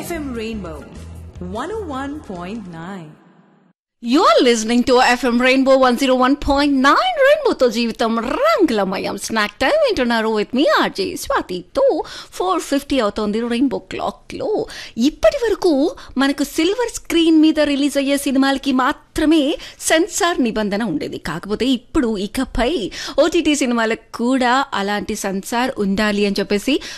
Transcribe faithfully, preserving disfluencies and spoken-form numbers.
F M Rainbow one oh one point nine. You're listening to F M Rainbow one oh one point nine. Rainbow to జీవితం రంగులమయం. Snack time వింటున్నారు with me RJ స్వాతితో. Four fifty అవుతోంది rainbow క్లాక్లో. ఇప్పటి వరకు మనకు silver screen మీద release అయ్యే సినిమాలకి మాత్రమే సెన్సార్ నిబంధన ఉండేది. కాకపోతే ఇప్పుడు ఇకపై ఓటీటీ సినిమాలకు కూడా అలాంటి సెన్సార్ ఉండాలి అని చెప్పేసి